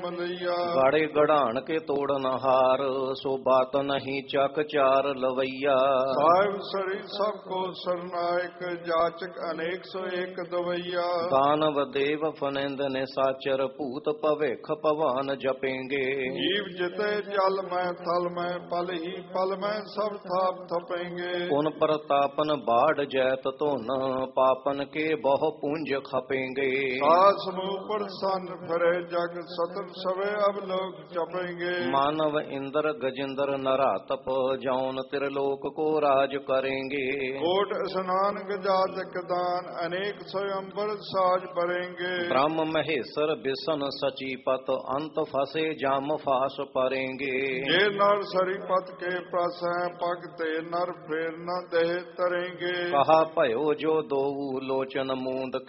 ਮਲਈਆ। ਗਾੜੇ ਗੜਾਣ ਕੇ ਤੋੜਨ ਹਾਰ, ਸੋ ਬਾਤ ਨਹੀਂ ਚੱਕ ਚਾਰ ਲਵਈਆ। ਸਾਹਿਬ ਸਰੀ ਸਭ ਕੋ ਸਰਨਾਇਕ, ਜਾਚਕ ਅਨੇਕ ਸੋ ਏਕ ਦਵਈਆ। ਦਾਨਵ ਦੇਵ ਫਨਿੰਦ ਨਿਸਾਚਰ, ਭੂਤ ਭਵਿਖ ਭਵਾਨ ਜਪੇਂਗੇ। ਜੀਵ ਜਿਤੇ ਜਲ ਮੈਂ ਥਲ ਮੈਂ, ਪਲ ਹੀ ਪਲ ਮੈਂ ਸਭ ਥਾਪ ਥਪੇਂਗੇ। ਪੁਨ ਪ੍ਰਤਾਪਨ ਬਾੜ ਜੈਤ ਧੁਨ, ਪਾਪਨ ਕੇ ਬਹੁ ਪੁੰਜ ਖਪੇਂਗੇ। ਸਾਧ ਸਮੂਹ ਪ੍ਰਸੰਨ ਫਿਰੇ ਜਗ, ਸਤਰ ਸਵੇ ਅਬ ਲੋਕ ਚਪੇਂਗੇ। ਮਾਨਵ ਇੰਦਰ ਗਜਿੰਦਰ ਨਰਾਤਪ, ਜੌਨ ਤਿਰਲੋਕ ਕੋ ਰਾਜ ਕरेंगे। ਕੋਟ ਇਸਨਾਨ ਗਜਾਤਕ ਦਾਨ, ਅਨੇਕ ਸਵੰਬਰ ਸਾਜ ਭरेंगे। ब्रह्म महेश्वर बिसन सचीपत, अंत फसे जाम फास परेंगे। ਜੇ ਨਰ ਸਰੀਪਤ ਕੇ ਪ੍ਰਸੈ, ਪਗ ਤੇ ਨਰ ਫੇਰ ਨ ਦੇਹ ਤਰੇਂਗੇ। कहा भयो जो दो लोचन मूंद,